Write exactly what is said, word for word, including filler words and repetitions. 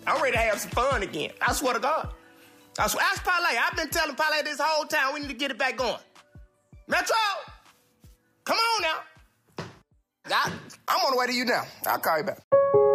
I'm ready to have some fun again. I swear to God. I swear, ask Parlay. I've been telling Parlay this whole time we need to get it back going. Metro, come on now. I, I'm on the way to you now. I'll call you back.